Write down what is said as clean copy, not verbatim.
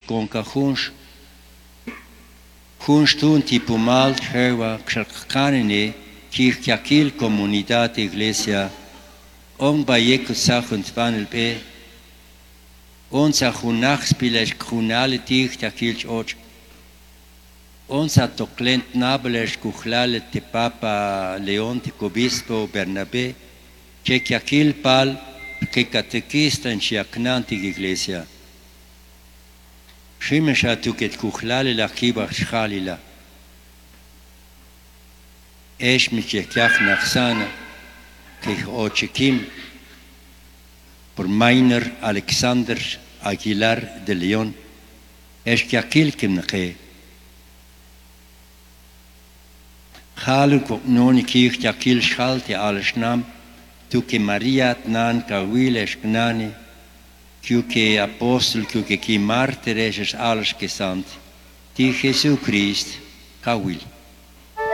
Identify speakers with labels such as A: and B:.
A: conca junstun tipo mal chewa xalcanine kirkiakil comunidad iglesia on bayeko sachunt vanel pe on sa junachs pilesh junale tiktakil och on sa toklent nabelesh kuchlale te papa León te obispo Bernabé kirkiakil pal que catequista en chiacnantig iglesia Shimesha tuket kuchlale la kiba shalila. Esh michekiach nachsana, kich ochekim, por Mainer Alexander Aguilar de León, esh kiakil kimnake. Halu kok noni kich kiakil shalte alshnam, tuke Maria tnan kawil esh gnani, que apóstol, que mártires alles gesandt, die Jesu Christ, Kawil.